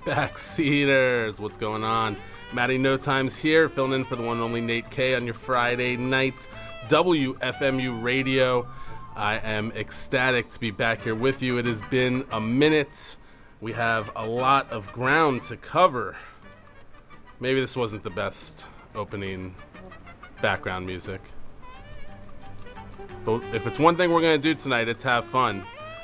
Backseaters, what's going on? Matty No Time's here, filling in for the one and only Nate K on your Friday night WFMU radio. I am ecstatic to be back here with you. It has been a minute. We have a lot of ground to cover. Maybe this wasn't the best opening background music. But if it's one thing we're going to do tonight, it's have fun.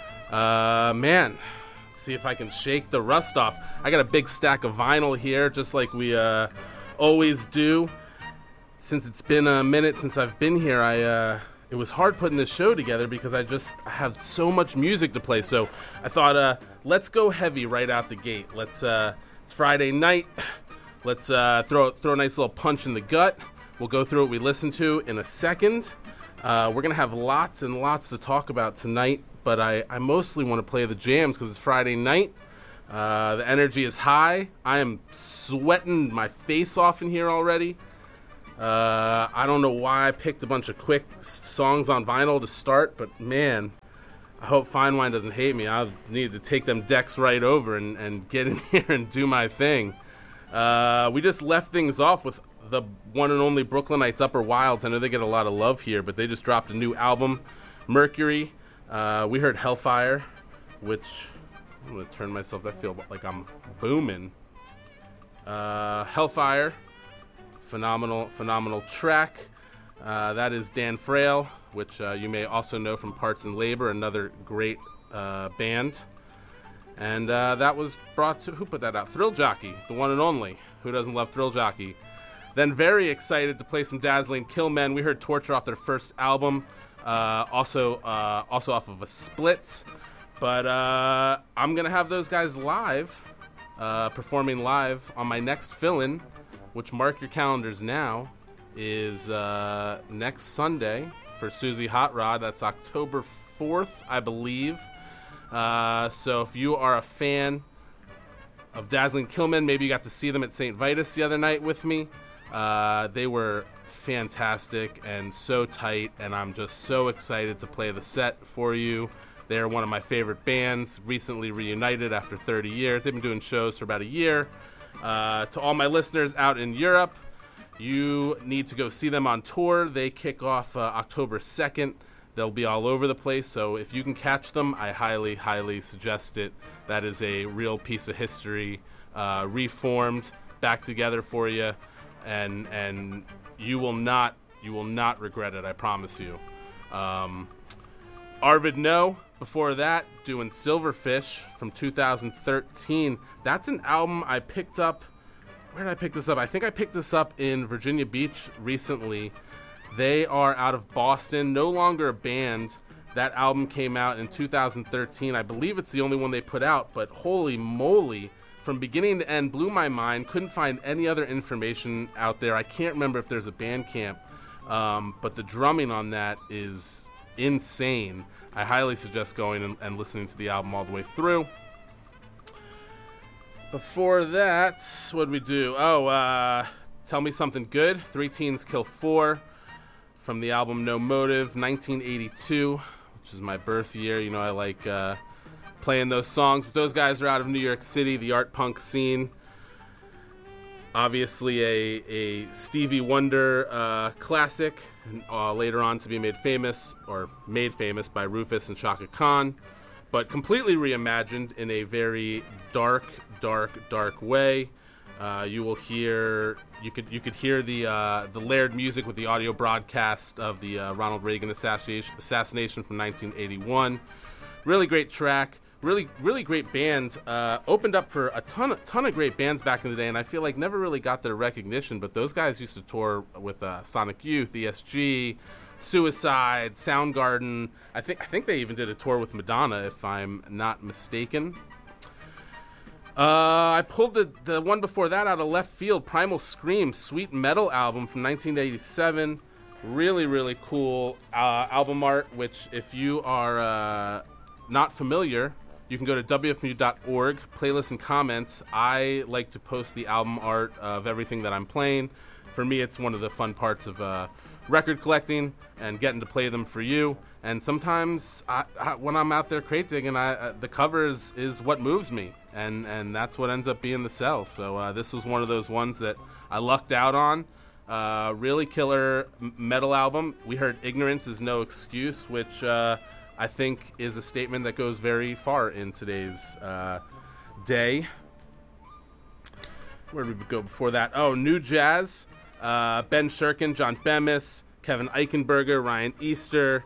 Man, let's see if I can shake the rust off. I got a big stack of vinyl here, just like we always do. Since it's been a minute since I've been here, it was hard putting this show together because I have so much music to play. So I thought, let's go heavy right out the gate. It's Friday night. Let's throw a nice little punch in the gut. We'll go through what we listened to in a second. We're going to have lots and lots to talk about tonight, but I mostly want to play the jams because it's Friday night. The energy is high. I am sweating my face off in here already. I don't know why I picked a bunch of quick songs on vinyl to start, but man, I hope Fine Wine doesn't hate me. I need to take them decks right over and get in here and do my thing. We just left things off with the one and only Brooklynites, Upper Wilds. I know they get a lot of love here, but they just dropped a new album, Mercury. We heard Hellfire, which I'm going to turn myself. I feel like I'm booming. Hellfire, phenomenal track. That is Dan Frail, which you may also know from Parts and Labor, another great band. And that was brought to, who put that out? Thrill Jockey, the one and only. Who doesn't love Thrill Jockey? Then very excited to play some Dazzling Killmen. We heard Torture off their first album, also off of a split. But I'm going to have those guys live, performing live on my next fill-in, which mark your calendars now, is next Sunday for Susie Hot Rod. That's October 4th, I believe. So if you are a fan of Dazzling Killmen, maybe you got to see them at St. Vitus the other night with me. They were fantastic and so tight, and I'm just so excited to play the set for you. They're one of my favorite bands, recently reunited after 30 years. They've been doing shows for about a year. To all my listeners out in Europe, you need to go see them on tour. They kick off October 2nd. They'll be all over the place, so if you can catch them, I highly, highly suggest it. That is a real piece of history, reformed, back together for you, and you will not regret it, I promise you. Arvid No, before that, doing Silverfish from 2013. That's an album I picked up. Where did I pick this up? I think I picked this up in Virginia Beach recently. They are out of Boston, no longer a band. That album came out in 2013. I believe it's the only one they put out, but holy moly, from beginning to end, blew my mind. Couldn't find any other information out there. I can't remember if there's a Bandcamp, but the drumming on that is insane. I highly suggest going and listening to the album all the way through. Before that, what'd we do? Tell Me Something Good, Three Teens Kill Four, from the album No Motive, 1982, which is my birth year. You know, I like playing those songs. But those guys are out of New York City, the art punk scene. Obviously a Stevie Wonder classic, and later on to be made famous by Rufus and Chaka Khan, but completely reimagined in a very dark way. You could hear the layered music with the audio broadcast of the Ronald Reagan assassination from 1981. Really great track. Really great band. Opened up for a ton of great bands back in the day, and I feel like never really got their recognition. But those guys used to tour with Sonic Youth, ESG, Suicide, Soundgarden. I think they even did a tour with Madonna, if I'm not mistaken. I pulled the one before that out of left field, Primal Scream, Sweet Metal album from 1987. Really cool album art, which if you are not familiar, you can go to wfmu.org, playlists and comments. I like to post the album art of everything that I'm playing. For me, it's one of the fun parts of record collecting and getting to play them for you. And sometimes when I'm out there crate digging, the covers is what moves me, and that's what ends up being the sell. So this was one of those ones that I lucked out on. Really killer metal album. We heard Ignorance is No Excuse, which I think is a statement that goes very far in today's day. Where did we go before that? Oh, New Jazz. Ben Shirkin, John Bemis, Kevin Eichenberger, Ryan Easter,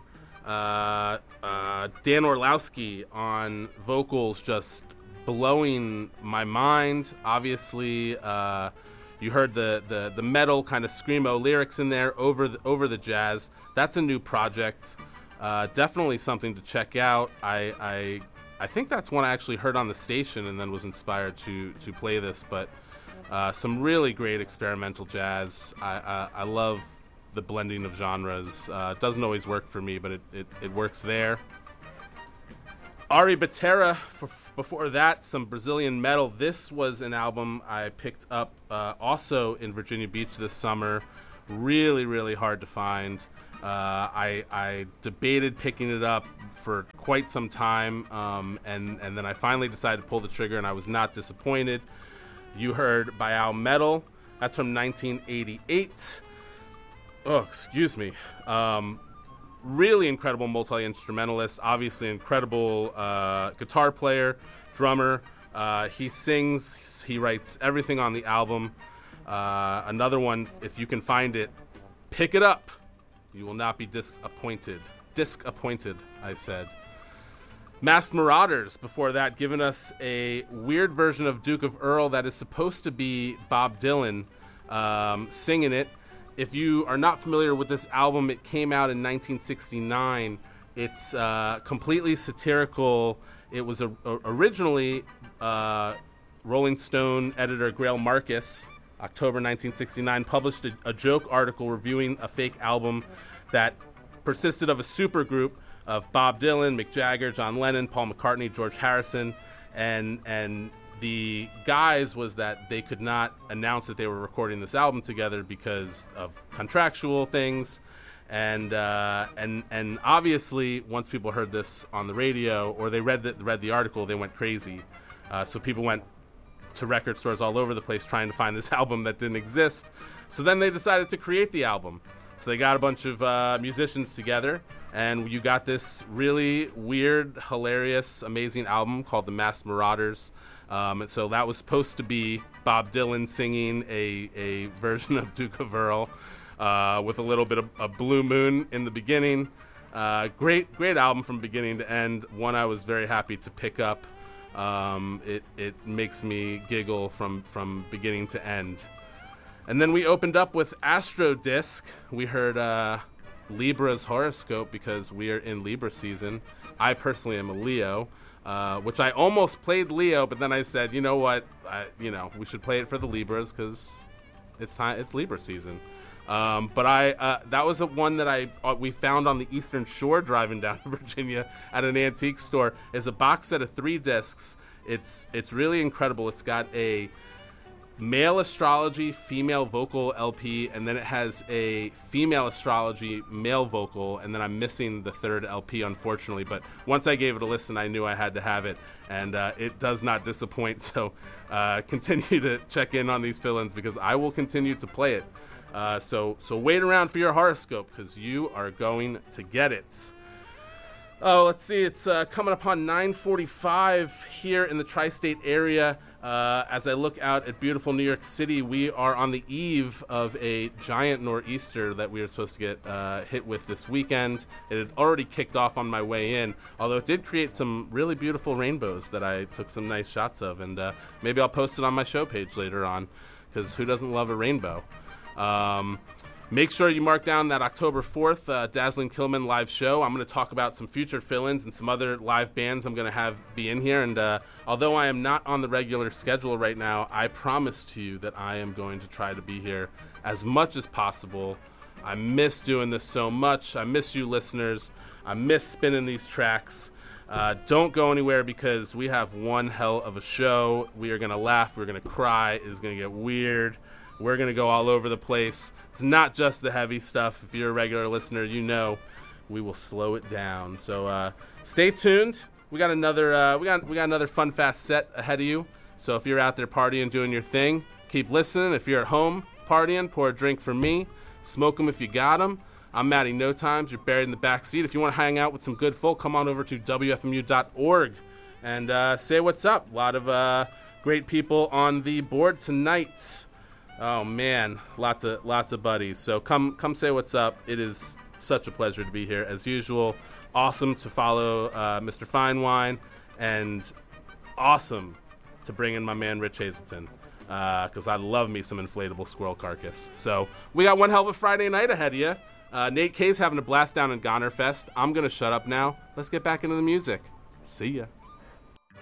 Dan Orlowski on vocals, just blowing my mind. Obviously, you heard the metal kind of screamo lyrics in there over the jazz. That's a new project. Definitely something to check out. I think that's one I actually heard on the station and then was inspired to play this. But some really great experimental jazz. I love the blending of genres. It doesn't always work for me, but it works there. Ari Batera, before that, some Brazilian metal. This was an album I picked up also in Virginia Beach this summer. Really, really hard to find. I debated picking it up for quite some time, and then I finally decided to pull the trigger, and I was not disappointed. You heard Baal Metal. That's from 1988. Oh, excuse me. Really incredible multi-instrumentalist. Obviously incredible guitar player, drummer. He sings. He writes everything on the album. Another one, if you can find it, pick it up. You will not be disappointed. Disappointed, I said. Masked Marauders, before that, giving us a weird version of Duke of Earl that is supposed to be Bob Dylan singing it. If you are not familiar with this album, it came out in 1969. It's completely satirical. It was originally Rolling Stone editor Grail Marcus, October 1969, published a joke article reviewing a fake album that persisted of a supergroup of Bob Dylan, Mick Jagger, John Lennon, Paul McCartney, George Harrison, and the guise was that they could not announce that they were recording this album together because of contractual things, and obviously once people heard this on the radio or they read the article, they went crazy. So people went to record stores all over the place trying to find this album that didn't exist. So then they decided to create the album. So they got a bunch of musicians together, and you got this really weird, hilarious, amazing album called The Masked Marauders. And so that was supposed to be Bob Dylan singing a version of Duke of Earl with a little bit of Blue Moon in the beginning. Great album from beginning to end. One I was very happy to pick up. It makes me giggle from beginning to end. And then we opened up with Astro Disc. We heard Libra's horoscope because we are in Libra season. I personally am a Leo, which I almost played Leo, but then I said, you know what, we should play it for the Libras because it's Libra season. But that was one that we found on the Eastern Shore driving down to Virginia at an antique store. Is a box set of 3 discs. It's really incredible. It's got a male astrology female vocal LP, and then it has a female astrology male vocal, and then I'm missing the 3rd LP, unfortunately. But once I gave it a listen, I knew I had to have it, and it does not disappoint. So continue to check in on these fill-ins because I will continue to play it. So wait around for your horoscope because you are going to get it. Oh, let's see. It's coming upon 9:45 here in the tri-state area. As I look out at beautiful New York City, we are on the eve of a giant nor'easter that we are supposed to get hit with this weekend. It had already kicked off on my way in, although it did create some really beautiful rainbows that I took some nice shots of, and maybe I'll post it on my show page later on because who doesn't love a rainbow? Make sure you mark down that October 4th Dazzling Killman live show. I'm going to talk about some future fill-ins and some other live bands I'm going to have be in here. And although I am not on the regular schedule right now, I promise to you that I am going to try to be here as much as possible. I miss doing this so much. I miss you listeners. I miss spinning these tracks. Don't go anywhere because we have one hell of a show. We are going to laugh. We're going to cry. It's going to get weird. We're going to go all over the place. It's not just the heavy stuff. If you're a regular listener, you know we will slow it down. So stay tuned. We got another we got another fun, fast set ahead of you. So if you're out there partying, doing your thing, keep listening. If you're at home partying, pour a drink for me. Smoke them if you got them. I'm Matty No Times. You're buried in the back seat. If you want to hang out with some good folk, come on over to WFMU.org and say what's up. A lot of great people on the board tonight. Oh man, lots of buddies. So come say what's up. It is such a pleasure to be here as usual. Awesome to follow Mr. Fine Wine, and awesome to bring in my man Rich Hazelton, because I love me some inflatable squirrel carcass. So we got one hell of a Friday night ahead of you. Nate K's having a blast down in Goner Fest. I'm gonna shut up now. Let's get back into the music. See ya.